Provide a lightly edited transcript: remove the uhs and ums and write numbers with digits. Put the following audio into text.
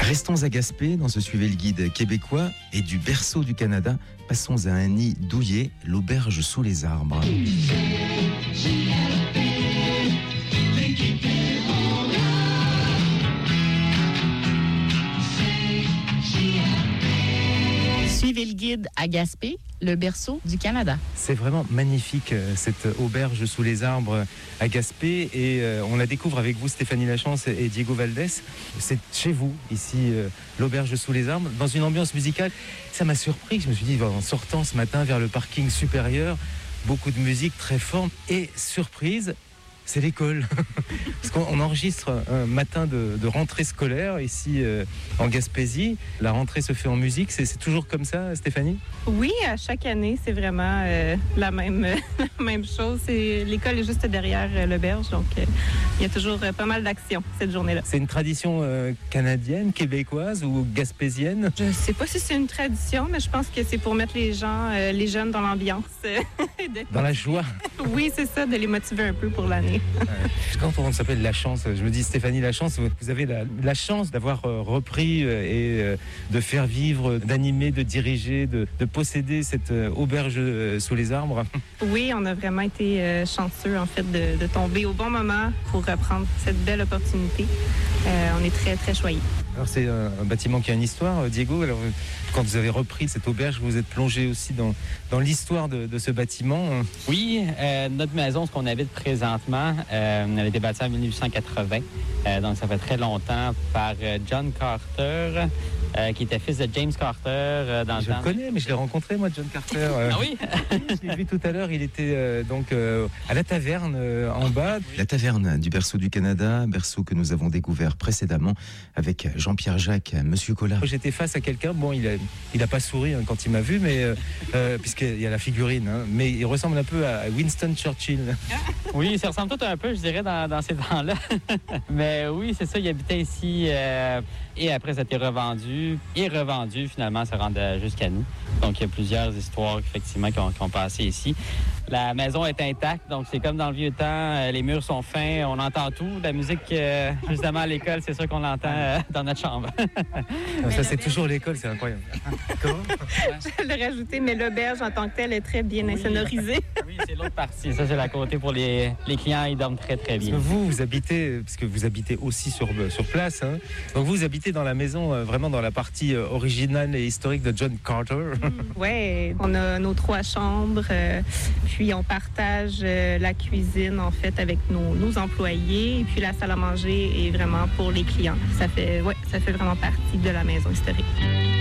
Restons à Gaspé dans ce Suivez le guide québécois et du berceau du Canada, passons à un nid douillet, l'auberge sous les arbres. Suivez le guide à Gaspé, le berceau du Canada. C'est vraiment magnifique cette auberge sous les arbres à Gaspé et on la découvre avec vous Stéphanie Lachance et Diego Valdés. C'est chez vous ici l'auberge sous les arbres dans une ambiance musicale. Ça m'a surpris, je me suis dit en sortant ce matin vers le parking supérieur, beaucoup de musique très forte et surprise. C'est l'école, parce qu'on enregistre un matin de rentrée scolaire ici en Gaspésie. La rentrée se fait en musique, c'est toujours comme ça, Stéphanie? Oui, à chaque année, c'est vraiment la même chose. L'école est juste derrière l'auberge, donc il y a toujours pas mal d'actions cette journée-là. C'est une tradition canadienne, québécoise ou gaspésienne? Je ne sais pas si c'est une tradition, mais je pense que c'est pour mettre les jeunes dans l'ambiance. Dans la joie? Oui, c'est ça, de les motiver un peu pour l'année. Quand on s'appelle Lachance, je me dis Stéphanie Lachance, vous avez la chance d'avoir repris et de faire vivre, d'animer, de diriger, de posséder cette auberge sous les arbres. Oui, on a vraiment été chanceux en fait de tomber au bon moment pour reprendre cette belle opportunité. On est très, très choyés. Alors c'est un bâtiment qui a une histoire, Diego. Alors quand vous avez repris cette auberge, vous êtes plongé aussi dans l'histoire de ce bâtiment. Oui, notre maison, ce qu'on habite présentement, elle a été bâtie en 1880. Donc ça fait très longtemps par John Carter, qui était fils de James Carter. Je le connais, mais je l'ai rencontré, moi, John Carter. Ah oui? Je l'ai vu tout à l'heure, il était donc à la taverne en bas. La taverne du berceau du Canada, berceau que nous avons découvert précédemment avec Jean-Pierre Jacques, Monsieur Collard. J'étais face à quelqu'un, bon, il a pas souri quand il m'a vu, mais puisqu'il y a la figurine, hein, mais il ressemble un peu à Winston Churchill. Oui, ça ressemble tout un peu, je dirais, dans ces temps-là. Mais oui, c'est ça, il habitait ici et après, ça a été revendu et revendu, finalement, ça rentre jusqu'à nous. Donc, il y a plusieurs histoires, effectivement, qui ont passé ici. La maison est intacte, donc c'est comme dans le vieux temps, les murs sont fins, on entend tout. La musique, justement, à l'école, c'est sûr qu'on l'entend dans notre chambre. Ça, c'est toujours l'école, c'est incroyable. Comment? Je l'ai rajouté, mais l'auberge en tant que telle est très bien insonorisée. Oui, c'est l'autre partie. Ça, c'est la côté pour les clients, ils dorment très, très bien. Parce que vous habitez, parce que vous habitez aussi sur place, hein. Donc vous habitez dans la maison, vraiment dans la partie originale et historique de John Carter. Oui, on a nos 3 chambres, puis on partage la cuisine, en fait, avec nos employés, et puis la salle à manger est vraiment pour les clients. Ça fait vraiment partie de la maison historique.